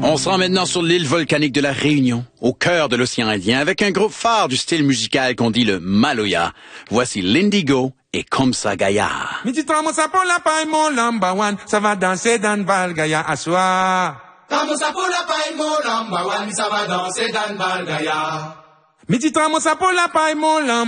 On se rend maintenant sur l'île volcanique de la Réunion, au cœur de l'océan Indien, avec un groupe phare du style musical qu'on dit le Maloya. Voici l'Indigo et Komsa Gaya. Midi tramosa pour la paille, mon number one, ça va danser dans le bal Gaya à soir. Tramosa pour la paille, mon number one, ça va danser dans le bal Gaya. Midi tramosa pour la paille, mon number